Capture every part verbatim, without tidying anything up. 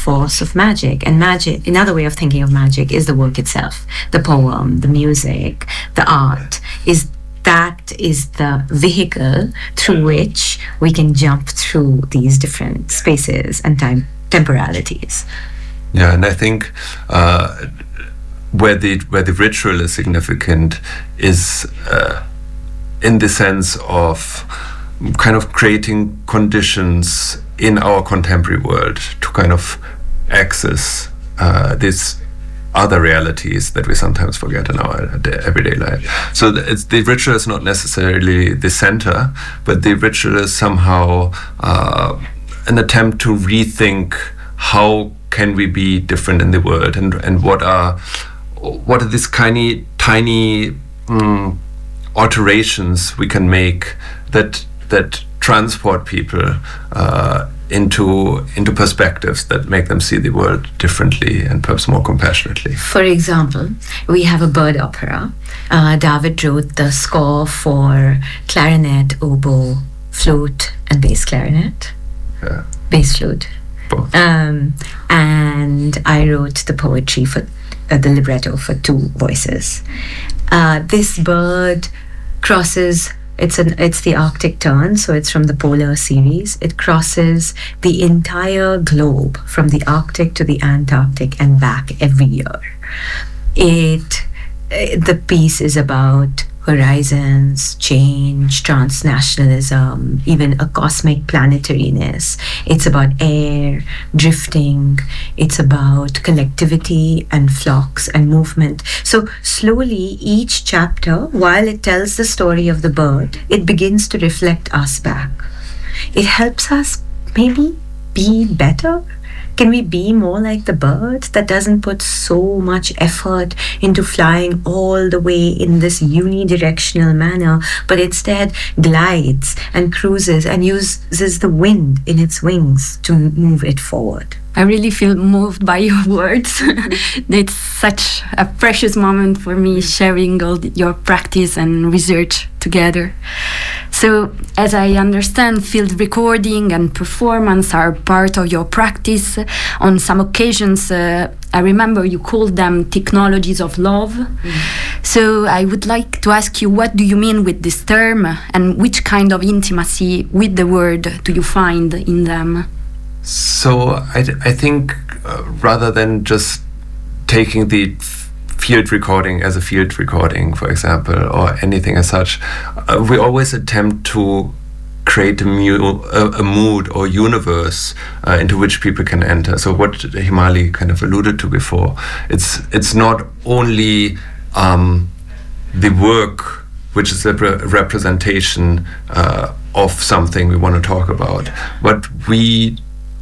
force of magic. And magic, another way of thinking of magic is the work itself, the poem, the music, the art. Is that is the vehicle through which we can jump through these different spaces and time temporalities. Yeah, and I think uh, where the where the ritual is significant is uh, in the sense of kind of creating conditions in our contemporary world to kind of access uh, these other realities that we sometimes forget in our everyday life. So the, it's, the ritual is not necessarily the center, but the ritual is somehow uh, an attempt to rethink how can we be different in the world, and and what are what are these tiny tiny um, alterations we can make that that transport people uh, into into perspectives that make them see the world differently and perhaps more compassionately. For example, we have a bird opera. Uh, David wrote the score for clarinet, oboe, flute, and bass clarinet. Yeah. Bass flute. Both. Um, and I wrote the poetry for uh, the libretto for two voices. Uh, this bird crosses. It's an it's the Arctic tern, so it's from the Polar series. It crosses the entire globe from the Arctic to the Antarctic and back every year. It the piece is about horizons, change, transnationalism, even a cosmic planetariness. It's about air, drifting. It's about collectivity and flocks and movement. So slowly, each chapter, while it tells the story of the bird, it begins to reflect us back. It helps us maybe be better. Can we be more like the bird that doesn't put so much effort into flying all the way in this unidirectional manner, but instead glides and cruises and uses the wind in its wings to move it forward? I really feel moved by your words. It's such a precious moment for me, sharing all the, your practice and research together. So, as I understand, field recording and performance are part of your practice. On some occasions, uh, I remember you called them technologies of love. Mm. So I would like to ask you, what do you mean with this term, and which kind of intimacy with the word do you find in them? So I, I think uh, rather than just taking the f- field recording as a field recording, for example, or anything as such, uh, we always attempt to create a, mu- a, a mood or universe uh, into which people can enter. So what Himali kind of alluded to before, it's it's not only um, the work which is a re- representation uh, of something we want to talk about, but we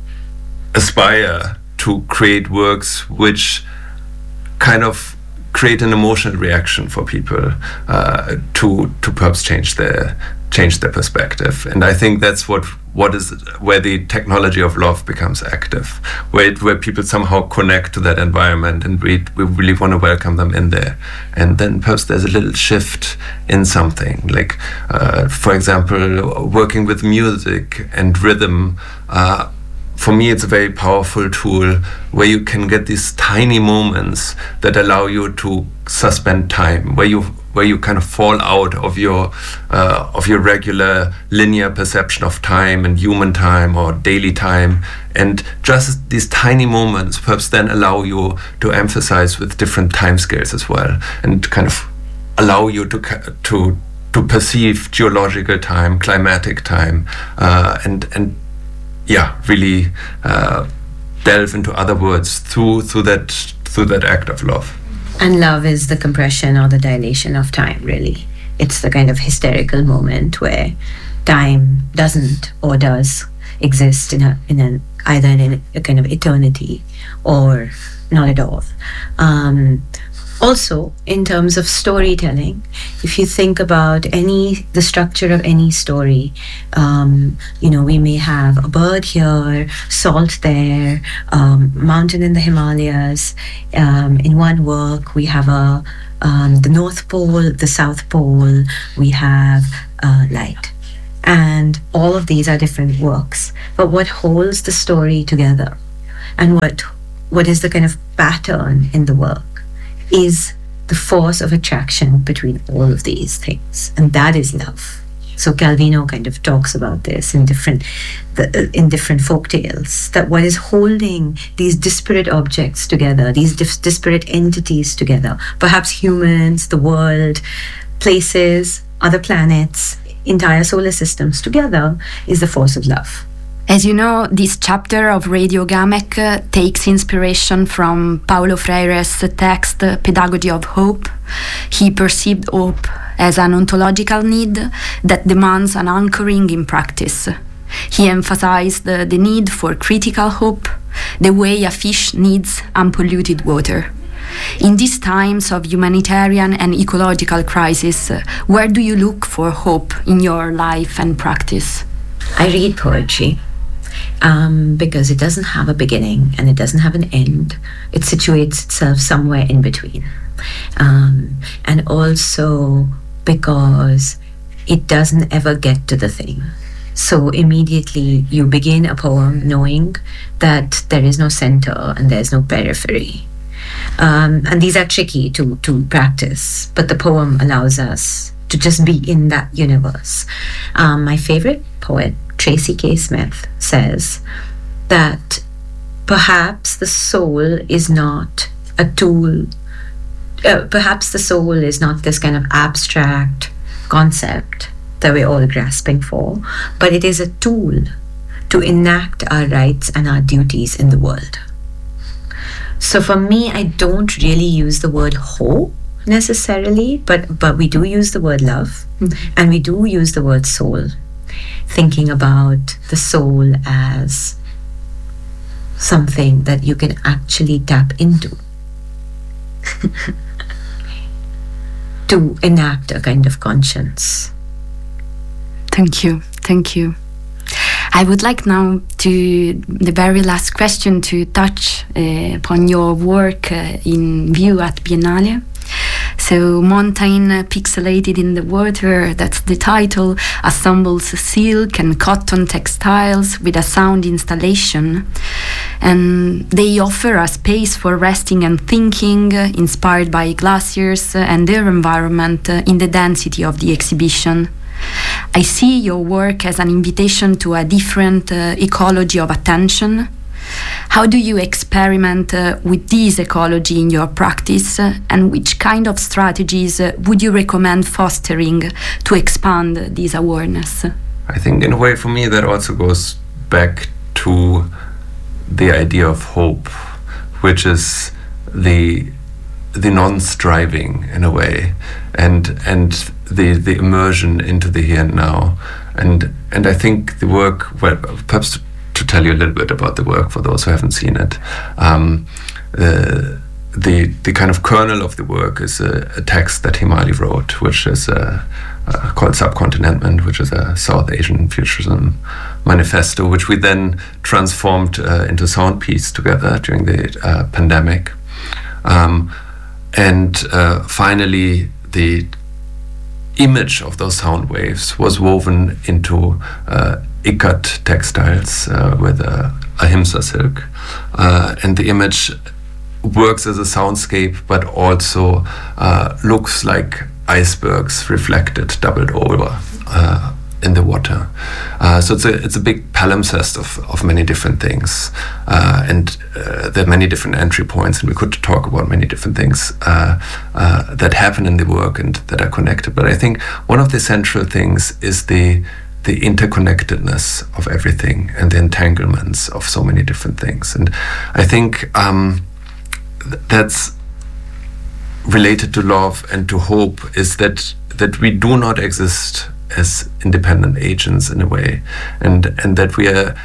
aspire to create works which kind of create an emotional reaction for people uh, to to perhaps change their change their perspective. And I think that's what what is where the technology of love becomes active, where it, where people somehow connect to that environment, and we we really want to welcome them in there. And then perhaps there's a little shift in something, like uh, for example, working with music and rhythm. Uh, For me, it's a very powerful tool where you can get these tiny moments that allow you to suspend time, where you where you kind of fall out of your uh, of your regular linear perception of time and human time or daily time, and just these tiny moments perhaps then allow you to emphasize with different time scales as well, and kind of allow you to to to perceive geological time, climatic time, uh, and and. Yeah, really uh, delve into other words through through that through that act of love. And love is the compression or the dilation of time, really. It's the kind of hysterical moment where time doesn't or does exist in a in an either in a kind of eternity or not at all. Um, Also, in terms of storytelling, if you think about any the structure of any story, um, you know, we may have a bird here, salt there, um, mountain in the Himalayas. Um, in one work, we have a um, the North Pole, the South Pole. We have uh, light, and all of these are different works. But what holds the story together? and what what is the kind of pattern in the work is the force of attraction between all of these things, and that is love. So Calvino kind of talks about this in different the, in different folk tales, that what is holding these disparate objects together, these dis- disparate entities together, perhaps humans, the world, places, other planets, entire solar systems together, is the force of love. As you know, this chapter of Radio Gamek uh, takes inspiration from Paulo Freire's text Pedagogy of Hope. He perceived hope as an ontological need that demands an anchoring in practice. He emphasized the, the need for critical hope, the way a fish needs unpolluted water. In these times of humanitarian and ecological crisis, uh, where do you look for hope in your life and practice? I read poetry. Um, because it doesn't have a beginning and it doesn't have an end. It situates itself somewhere in between. Um, and also because it doesn't ever get to the thing. So immediately you begin a poem knowing that there is no center and there's no periphery. Um, and these are tricky to, to practice, but the poem allows us to just be in that universe. Um, my favorite poet, Tracy K. Smith, says that perhaps the soul is not a tool, uh, perhaps the soul is not this kind of abstract concept that we're all grasping for, but it is a tool to enact our rights and our duties in the world. So for me, I don't really use the word hope necessarily, but, but we do use the word love, mm-hmm. and we do use the word soul, thinking about the soul as something that you can actually tap into to enact a kind of conscience. Thank you, thank you. I would like now to the very last question to touch uh, upon your work uh, in view at Biennale. So Mountain Pixelated in the Water, that's the title, assembles silk and cotton textiles with a sound installation. And they offer a space for resting and thinking, uh, inspired by glaciers and their environment uh, in the density of the exhibition. I see your work as an invitation to a different uh, ecology of attention. How do you experiment uh, with this ecology in your practice, uh, and which kind of strategies uh, would you recommend fostering to expand this awareness? I think in a way for me that also goes back to the idea of hope, which is the the non-striving in a way, and and the the immersion into the here and now, and and I think the work, well, perhaps to, to tell you a little bit about the work for those who haven't seen it, um, uh, the the kind of kernel of the work is a, a text that Himali wrote, which is a, a called Subcontinentment, which is a South Asian futurism manifesto, which we then transformed uh, into sound piece together during the uh, pandemic. Um, And uh, finally, the image of those sound waves was woven into uh, ikat textiles uh, with a ahimsa silk. Uh, and the image works as a soundscape, but also uh, looks like icebergs reflected, doubled over uh, in the water. Uh, so it's a it's a big palimpsest of, of many different things, uh, and uh, there are many different entry points, and we could talk about many different things uh, uh, that happen in the work and that are connected. But I think one of the central things is the the interconnectedness of everything and the entanglements of so many different things. And I think um, th- that's related to love and to hope, is that that we do not exist as independent agents in a way, and and that we are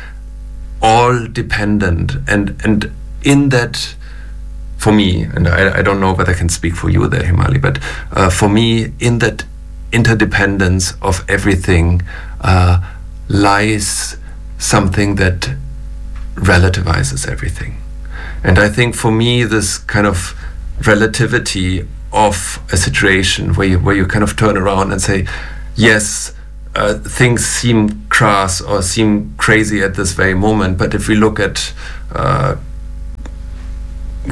all dependent, and and in that, for me, and I, I don't know whether I can speak for you there, Himali, but uh, for me, in that interdependence of everything uh, lies something that relativizes everything. And I think for me, this kind of relativity of a situation where you where you kind of turn around and say, yes, uh, things seem crass or seem crazy at this very moment, but if we look at uh,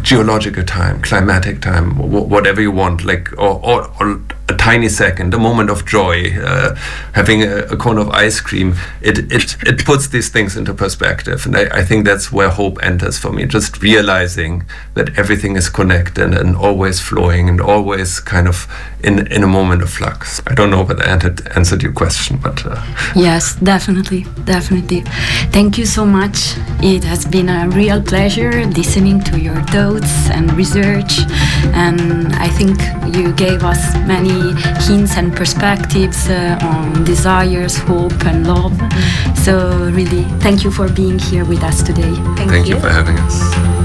geological time, climatic time, w- whatever you want, like or, or, or a tiny second, a moment of joy, uh, having a, a cone of ice cream. It it it puts these things into perspective, and I, I think that's where hope enters for me. Just realizing that everything is connected and always flowing and always kind of in in a moment of flux. I don't know whether I answered your question, but uh, yes, definitely, definitely. Thank you so much. It has been a real pleasure listening to your thoughts and research, and I think you gave us many hints and perspectives uh, on desires, hope, and love. So really, thank you for being here with us today. thank, thank you. you for having us.